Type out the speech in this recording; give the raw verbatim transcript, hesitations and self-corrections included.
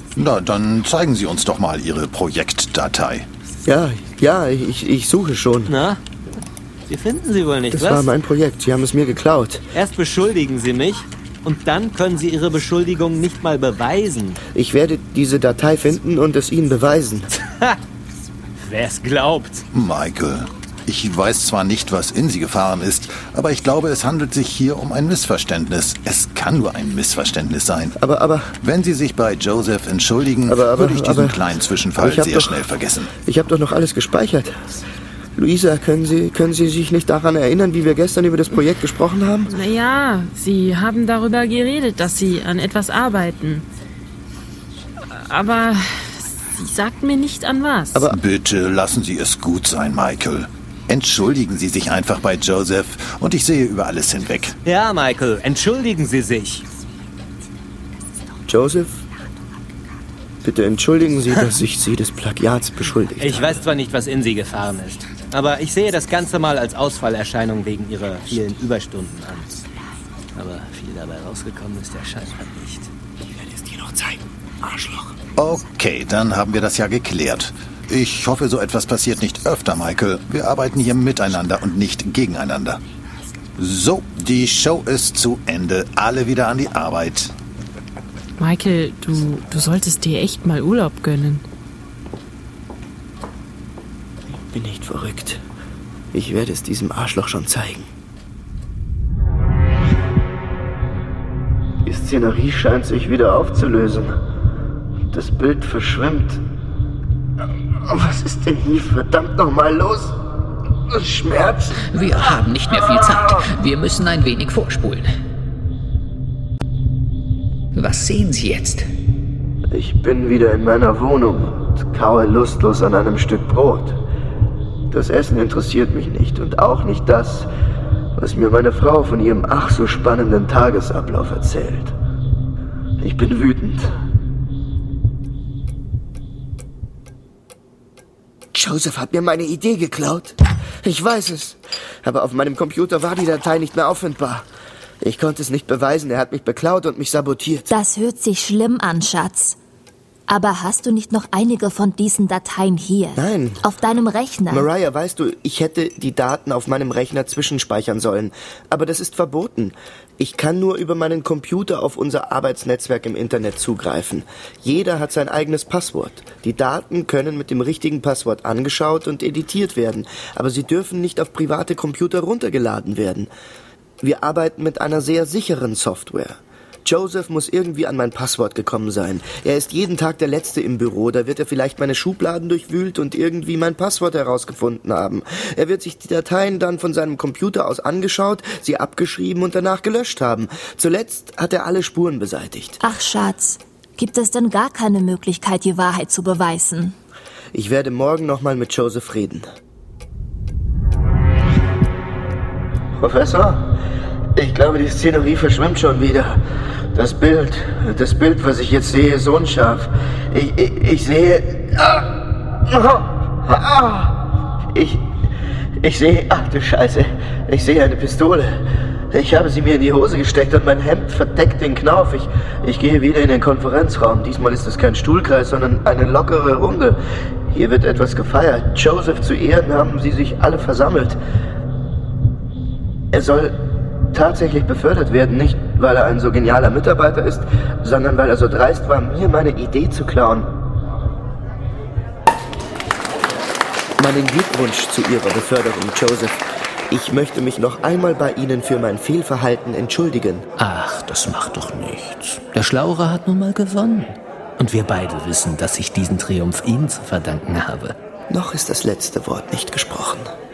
Na, dann zeigen Sie uns doch mal Ihre Projektdatei. Ja, ja, ich, ich suche schon. Na? Sie finden sie wohl nicht, das was? Das war mein Projekt, Sie haben es mir geklaut. Erst beschuldigen Sie mich und dann können Sie Ihre Beschuldigung nicht mal beweisen. Ich werde diese Datei finden und es Ihnen beweisen. Wer es glaubt. Michael, ich weiß zwar nicht, was in Sie gefahren ist, aber ich glaube, es handelt sich hier um ein Missverständnis. Es kann nur ein Missverständnis sein. Aber, aber... Wenn Sie sich bei Joseph entschuldigen, aber, aber, würde ich diesen aber, kleinen Zwischenfall sehr doch, schnell vergessen. Ich habe doch noch alles gespeichert. Luisa, können Sie, können Sie sich nicht daran erinnern, wie wir gestern über das Projekt gesprochen haben? Naja, Sie haben darüber geredet, dass Sie an etwas arbeiten. Aber Sie sagten mir nicht an was. Aber bitte lassen Sie es gut sein, Michael. Entschuldigen Sie sich einfach bei Joseph und ich sehe über alles hinweg. Ja, Michael, entschuldigen Sie sich. Joseph, bitte entschuldigen Sie, dass ich Sie des Plagiats beschuldigt habe. Ich weiß zwar nicht, was in Sie gefahren ist, aber ich sehe das Ganze mal als Ausfallerscheinung wegen Ihrer vielen Überstunden an. Aber viel dabei rausgekommen ist ja scheinbar nicht. Ich werde es dir noch zeigen, Arschloch. Okay, dann haben wir das ja geklärt. Ich hoffe, so etwas passiert nicht öfter, Michael. Wir arbeiten hier miteinander und nicht gegeneinander. So, die Show ist zu Ende. Alle wieder an die Arbeit. Michael, du, du solltest dir echt mal Urlaub gönnen. Ich bin nicht verrückt. Ich werde es diesem Arschloch schon zeigen. Die Szenerie scheint sich wieder aufzulösen. Das Bild verschwimmt. Was ist denn hier verdammt nochmal los? Schmerz. Wir haben nicht mehr viel Zeit. Wir müssen ein wenig vorspulen. Was sehen Sie jetzt? Ich bin wieder in meiner Wohnung und kaue lustlos an einem Stück Brot. Das Essen interessiert mich nicht und auch nicht das, was mir meine Frau von ihrem ach so spannenden Tagesablauf erzählt. Ich bin wütend. Joseph hat mir meine Idee geklaut. Ich weiß es. Aber auf meinem Computer war die Datei nicht mehr auffindbar. Ich konnte es nicht beweisen. Er hat mich beklaut und mich sabotiert. Das hört sich schlimm an, Schatz. Aber hast du nicht noch einige von diesen Dateien hier? Nein. Auf deinem Rechner? Mariah, weißt du, ich hätte die Daten auf meinem Rechner zwischenspeichern sollen. Aber das ist verboten. Ich kann nur über meinen Computer auf unser Arbeitsnetzwerk im Internet zugreifen. Jeder hat sein eigenes Passwort. Die Daten können mit dem richtigen Passwort angeschaut und editiert werden. Aber sie dürfen nicht auf private Computer runtergeladen werden. Wir arbeiten mit einer sehr sicheren Software. Joseph muss irgendwie an mein Passwort gekommen sein. Er ist jeden Tag der Letzte im Büro. Da wird er vielleicht meine Schubladen durchwühlt und irgendwie mein Passwort herausgefunden haben. Er wird sich die Dateien dann von seinem Computer aus angeschaut, sie abgeschrieben und danach gelöscht haben. Zuletzt hat er alle Spuren beseitigt. Ach, Schatz, gibt es denn gar keine Möglichkeit, die Wahrheit zu beweisen? Ich werde morgen nochmal mit Joseph reden. Professor? Ich glaube, die Szenerie verschwimmt schon wieder. Das Bild, das Bild, was ich jetzt sehe, ist unscharf. Ich, ich, ich sehe... Ah, ah, ich, ich sehe... Ach du Scheiße. Ich sehe eine Pistole. Ich habe sie mir in die Hose gesteckt und mein Hemd verdeckt den Knauf. Ich, ich gehe wieder in den Konferenzraum. Diesmal ist es kein Stuhlkreis, sondern eine lockere Runde. Hier wird etwas gefeiert. Joseph zu Ehren haben sie sich alle versammelt. Er soll tatsächlich befördert werden, nicht weil er ein so genialer Mitarbeiter ist, sondern weil er so dreist war, mir meine Idee zu klauen. Meinen Glückwunsch zu Ihrer Beförderung, Joseph. Ich möchte mich noch einmal bei Ihnen für mein Fehlverhalten entschuldigen. Ach, das macht doch nichts. Der Schlauere hat nun mal gewonnen. Und wir beide wissen, dass ich diesen Triumph Ihnen zu verdanken habe. Noch ist das letzte Wort nicht gesprochen.